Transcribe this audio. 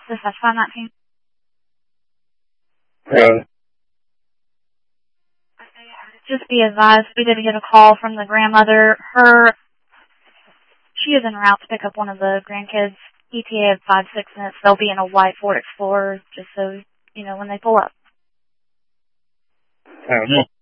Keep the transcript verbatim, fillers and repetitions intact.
Dispatch five nineteen. Uh, Just be advised, we did get a call from the grandmother. Her, she is en route to pick up one of the grandkids. E T A of five, six minutes. They'll be in a white Ford Explorer, just so, you know, when they pull up. I don't know.